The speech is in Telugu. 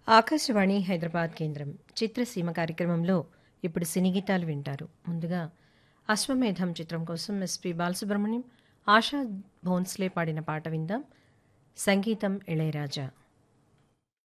ఆకాశవాణి హైదరాబాద్ కేంద్రం చిత్రసీమ కార్యక్రమంలో ఇప్పుడు సినీ గీతాలు వింటారు. ముందుగా అశ్వమేధం చిత్రం కోసం ఎస్పి బాలసుబ్రహ్మణ్యం, ఆశా భోన్స్లే పాడిన పాట విందాం. సంగీతం ఇళయరాజా.